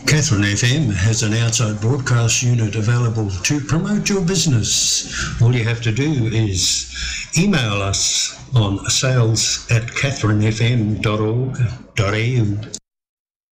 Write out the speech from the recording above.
Catherine FM has an outside broadcast unit available to promote your business. All you have to do is email us on sales@catherinefm.org.au.